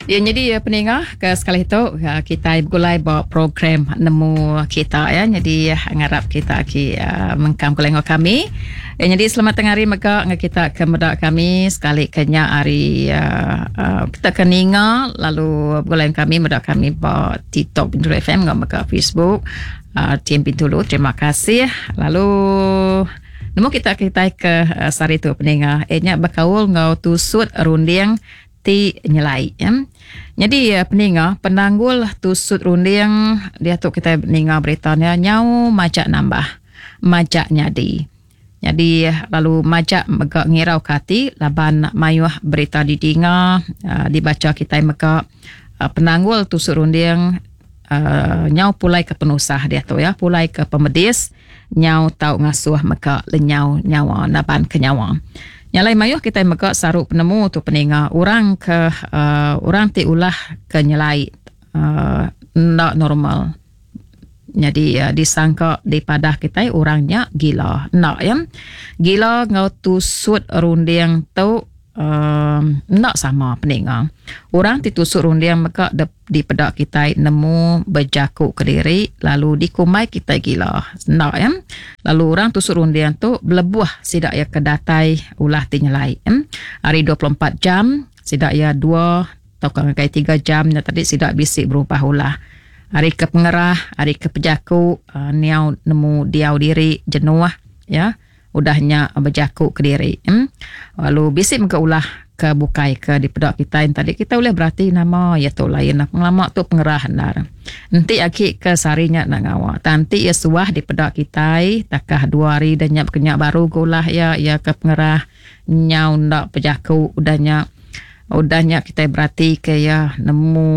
Ya, jadi pendengar ke sekali itu kita bergulai bawa program nemu kita ya. Jadi ngarap kita mengkam kulengok kami. Jadi selamat tengah hari mega kita ke medak kami sekali kenya hari kita keninga lalu bergulai kami medak kami bawa TikTok Bintulu FM ngak mega Facebook tim Bintulu. Terima kasih. Lalu nemu kita ke sari tu pendengar. Nya berkaul ngau tusut runding ti nyelai ya. Jadi pendengar penanggul tusut runding dia tu kita dengar beritanya nyau majak nambah majak nyadi. Jadi lalu majak megak ngirau kati laban mayuh berita didengar dibaca kita megak penanggul tusut runding nyau pulai ke penusah dia tu ya, pulai ke pemedis nyau tau ngasuh megak lenyau nyawa naban ke nyawa. Nyalai mayuh kita megak saruk penemu tu pendengar orang ke orang ti ulah ke nyelai nak normal. Jadi disangka di padah kita orangnya gila. Nak ya. Gila ngau tusut runding tu nak sama pendengar. Orang ti tusut runding megak di pedak kita nemu berjakuk ke diri lalu dikumai kita gila. Nak ya. Lalu orang tusuk runding tu belebuh sidak ya kedatai ulah tinyelai. Hari 24 jam sidak ya 2 atau kai 3 jam tadi sidak bisik berubah ulah. Hari ke pengerah, hari ke pejaku niau nemu diau diri jenuh ya. Udahnya berjakuk ke diri. Lalu bisik muka ulah ke bukai ke di pedak kita yang tadi kita boleh berarti nama ya tu lain pengelama tu pengerah nar. Nanti aki ke sarinya nak ngawa. Nanti ya suah di pedak kita takah 2 hari dan nyap kenyak baru gulah ya ke pengerah nyau ndak pejaku udahnya kita berarti ke ya nemu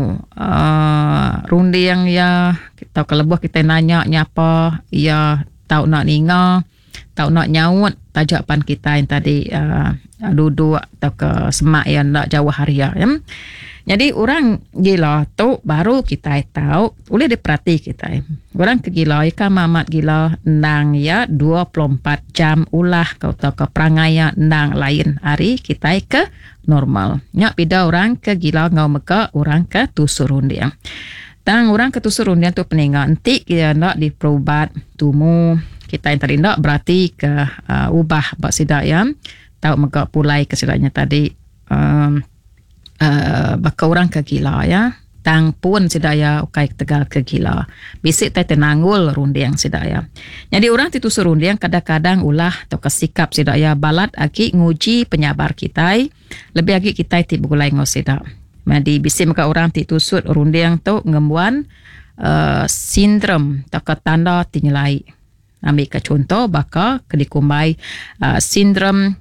rundi yang ya kita kelebuh kita nanya nyapa ya tahu nak ninga tahu nak nyaut tajapan kita yang tadi duduk atau ke semak yang nak jauh haria ya. Jadi orang gila tu baru kita tahu boleh diperhati kita. Orang kegila ikan mamat gila nang ya 24 jam ulah kau tahu ke perangaya nang lain hari kita ke normal. Nyak pida orang kegila ngau meka orang ke tusur rundiang. Tang orang ke tusur rundiang tu peninggal nanti kita nak diperubat tumu kita yang tadi nak berarti ke ubah bak sidak ya. Tahu meka pulai ke sidaknya tadi baka orang ke gila ya. Tang pun sidaya ukai tegal ke gila. Bisik tai tenanggul rundiang sidaya. Jadi orang titusur rundiang kadang-kadang ulah atau kesikap sidaya balat aki nguji penyabar kita. Lebih lagi kita ti begulai ngosidak. Jadi bisik maka orang titusur rundiang tu ngembuan sindrom atau tanda tinyelai. Ambil ke contoh baka kedikumbai sindrom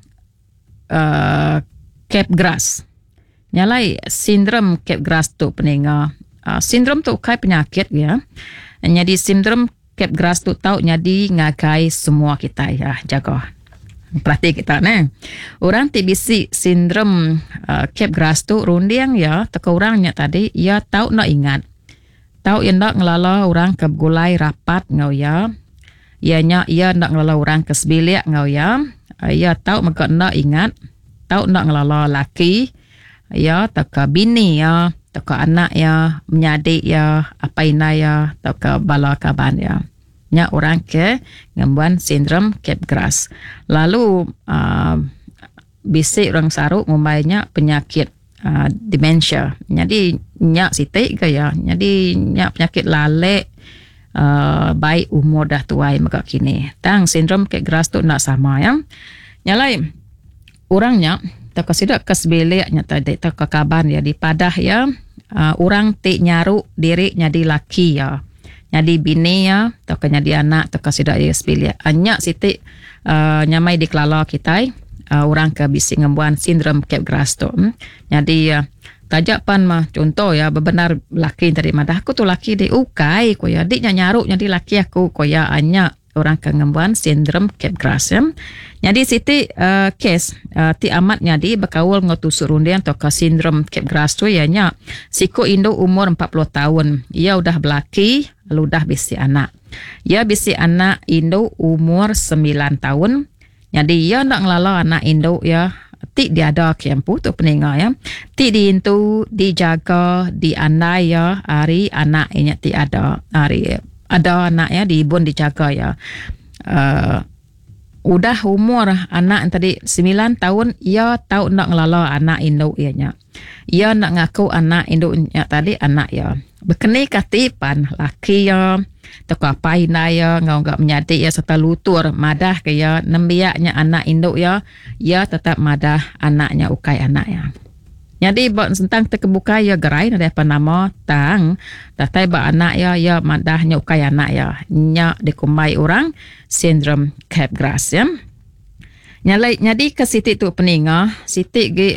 Capgras. Nyalai sindrom Capgras tu pendengar. Sindrom tu kai penyakit ya. Jadi sindrom Capgras tu tahu jadi ngakai semua kita ya jaga. Perhati kita ne. Orang ti bisi sindrom Capgras tu rundiang ya teka orangnya tadi ya tahu nak ingat. Tahu yang nak ngelala orang ke gulai rapat ngau ya. Ianya ia nak ngelala orang ke sebilik ngau ya. Ya tahu maka nak ingat. Tahu nak ngelala laki ya taka bini ya taka anak ya menyadik ya apa ina ya taka bala kaban ya nya orang ke ngembuan sindrom Capgras. Lalu bisik orang saruk ngumbainya penyakit demensia. Jadi nya sitik ke ya. Jadi nya penyakit lalek baik umur dah tuai maka kini. Tang sindrom Capgras tu nak sama ya. Nyalai orangnya tak kesidak kesbeleknya tadi tak kaban ya di padah ya orang ti nyaru diri nyadi laki ya nyadi bini ya tak nyadi anak tak kesidak ya sebelek anyak siti nyamai di kelala kita orang ke bisik ngembuan sindrom Capgras tu jadi tajapan mah contoh ya bebenar laki tadi madah aku tu laki di ukai ko ya dik nyaru nyadi laki aku ko ya anyak orang ke ngembuan sindrom Capgras ya. Jadi siti kes ti amat nyadi berkaul ngotusur rundian atau ke sindrom Capgras tu ya nya siku Indo umur 40 tahun. Ia udah belaki lalu dah bisi anak. Ia bisi anak Indo umur 9 tahun. Jadi ia nak ngelala anak Indo ya ti diada kempu tu peninga ya. Ti diintu dijaga diandai ya hari anak nya ti ada hari ada anak ya di ibun dijaga ya. Udah umur anak tadi 9 tahun ia tahu nak ngelala anak induk ianya. Ia nak ngaku anak induknya tadi anak ya. Berkeni katipan laki ya toko apa ya ngau gak menyadik ya serta lutur madah ke ya nembiaknya anak induk ya ia tetap madah anaknya ukai anak ya. Jadi tentang terkebuka ya gerai ada apa nama tang tatai ba anak ya madahnya ukai anak ya nya dikumai orang sindrom Capgras ya. Jadi ke Siti tu peninga Siti ge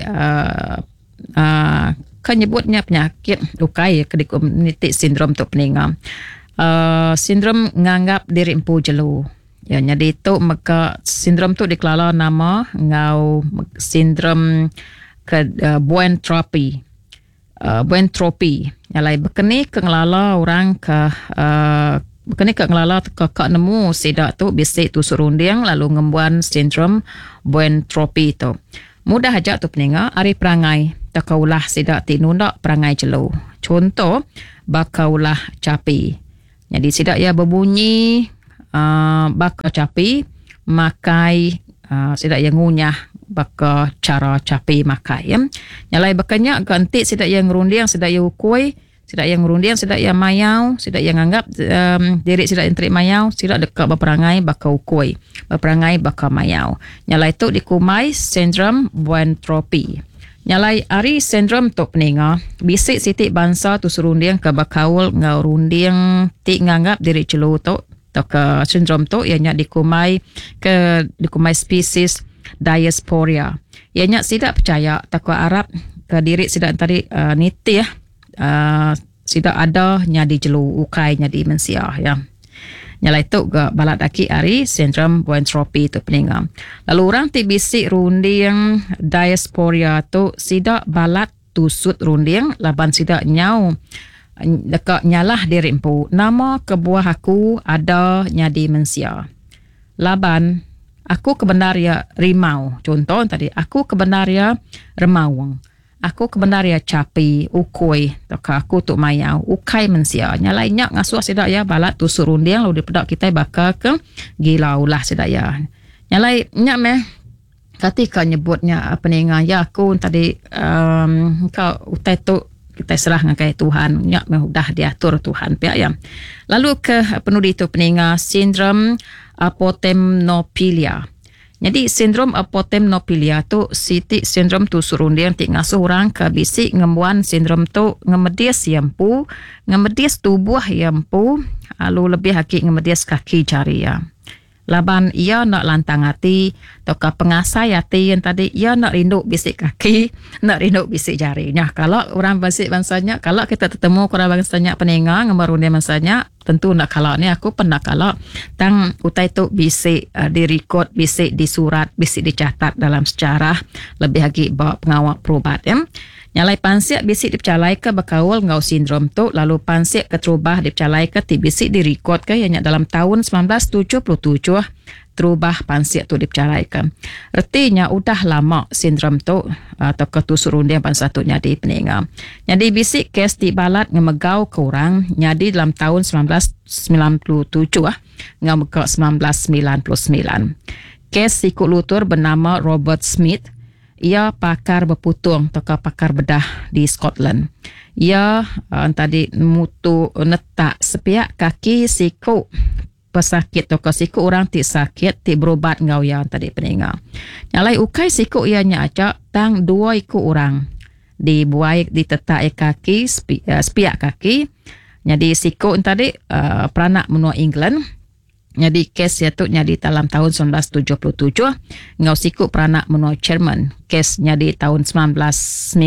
kan nyebutnya penyakit ukai ke di komuniti sindrom tu peninga. Sindrom nganggap diri empu jelu. Ya, jadi tu maka sindrom tu dikelala nama ngau sindrom ke buentropy. Buentropy. Yalai berkeni ke ngelala orang ke berkeni ke ngelala ke nemu sidak tu bisik tu surunding lalu ngembuan sindrom buentropy tu. Mudah aja tu peninga ari perangai takaulah sidak tinundak perangai jelu. Contoh bakaulah capi. Jadi sidak ya berbunyi baka capi makai sidak yang ngunyah baka cara capi makai ya. Nyalai bakanya ganti sidak yang ngerundiang sidak yang ukui sidak yang ngerundiang sidak yang mayau sidak yang anggap diri sidak yang terik mayau sidak dekat berperangai baka ukui berperangai baka mayau. Nyalai tu dikumai sindrom buentropy. Nyalai ari sindrom tu peninga bisik sitik bangsa tu serundiang ke bakaul ngau rundiang ti nganggap diri celu tu ke sindrom tu ianya dikumai spesies Diasporia. Ianya sidak percaya takwa Arab ke diri sidak tadi niti ya sidak ada nyadi jelu ukai nyadi mensia ya. Nyalai tu ke balat aki ari sindrom buentropy tu peninga. Lalu orang ti bisik runding Diasporia tu sidak balat tusut runding laban sidak nyau dekat nyalah diri empu. Nama kebuah aku ada nyadi mensia. Laban aku kebenaria rimau. Contoh tadi aku kebenaria remawang. Aku kebenaria capi, ukui, toka aku tu mayau, ukai mensia. Nyalainya ngasuh sidak ya balat tu surundiang lalu dipedak kita bakal ke gilau lah sidak ya. Nyalai nyak meh ketika nyebutnya peninga ya aku tadi kau utai tu kita serah ngakai Tuhan nyak meh dah diatur Tuhan pihak ya. Lalu ke penudi tu peninga sindrom apotemnopilia. Jadi sindrom apotemnopilia tu siti sindrom tu surundiang ti ngasuh orang ke bisik ngembuan sindrom tu ngemedias yampu, ngemedias tubuh yampu, lalu lebih hakik ngemedias kaki jari ya. Laban ia nak lantang hati, toka pengasai hati yang tadi ia nak rindu bisik kaki, nak rindu bisik jarinya. Kalau orang bisik bangsanya, kalau kita ketemu orang bangsanya peninga ngemarundia bangsanya, tentu nak kalau ni aku pernah kalau tang utai tu bisik direkod, bisik disurat, bisik dicatat dalam sejarah, lebih lagi bawa pengawal perubat ya. Nyalai pansiak bisik dipercalai ke berkawal ngau sindrom tu, lalu pansiak keterubah dipercalai ke ti bisik direkod ke yang dalam tahun 1977 terubah pansiak tu dipercalai ke. Artinya udah lama sindrom tu atau ketusurundian pansa tu nyadi peninga. Jadi bisik kes di balat ngemegau ke orang nyadi dalam tahun 1997 ngemegau 1999. Kes siku lutur bernama Robert Smith. Ia pakar berputung atau pakar bedah di Scotland. Ia tadi mutu netak sepiak kaki siku pesakit atau siku orang ti sakit ti berobat ngau yang tadi peninga. Nyalai ukai siku ianya acak tang dua iku orang dibuai ditetak kaki sepiak kaki. Jadi siku tadi peranak menua England. Jadi kes itu nyadi dalam tahun 1977 ngau siku peranak menua Jerman kes nyadi tahun 1999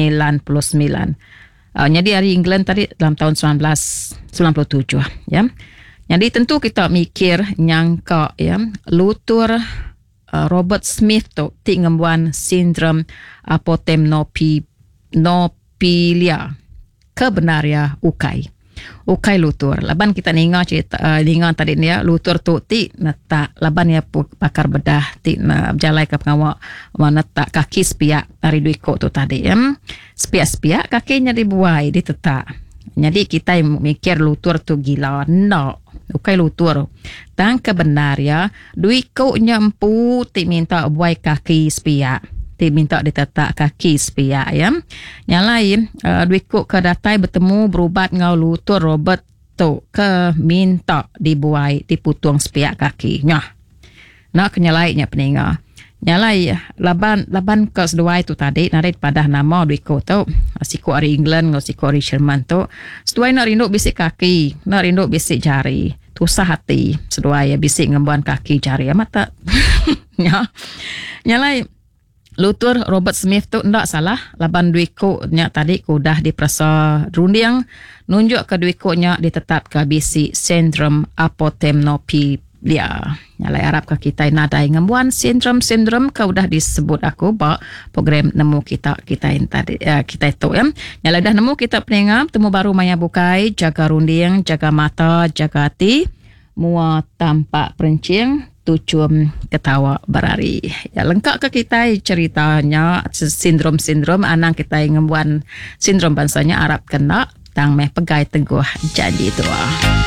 nyadi dari England tadi dalam tahun 1997 ya. Jadi tentu kita mikir nyangka ya lutur Robert Smith tu ti ngembuan sindrom apotemnopilia kebenaria ukai. ukai lutur. Laban kita ninga cerita ninga tadi ni ya, lutur tu ti nata laban ya pakar bedah ti na berjalai ke pengawak nata kaki sepiak dari duiko tu tadi ya. Sepiak-sepiak kakinya dibuai ditetak. Jadi kita mikir lutur tu gila. No. Ukai lutur. Tang kebenar ya, duiko nya empu ti minta buai kaki sepiak. Minta ditetak kaki sepiak ya. Yang lain duiko ke datai bertemu berubat ngau lutur Robert tu ke minta dibuai diputung sepiak kaki nya. Nak kenyalainnya peninga. Nyalai laban ke seduai tu tadi narit pada nama duiko tu siku ari England ngau siku ari Sherman tu. Seduai nak rindu bisik kaki, nak rindu bisik jari. Tusah hati seduai bisik ngembuan kaki jari mata. Ya. Nyalai lutur Robert Smith tu ndak salah. Laban duiko nya tadi kudah diperasa runding nunjuk ke duiko nya ditetap ke bisi sindrom apotemnopilia. Nyalai Arab ke kita nadai ngembuan sindrom ke udah disebut aku ba program nemu kita yang tadi kita itu ya. Nyalai dah nemu kita peningam temu baru maya bukai jaga runding, jaga mata, jaga hati, mua tampak perencing tucum ketawa berari. Ya lengkap ke kita ceritanya sindrom anang kita yang ngembuan sindrom bangsanya Arab kena tang meh pegai teguh janji tua.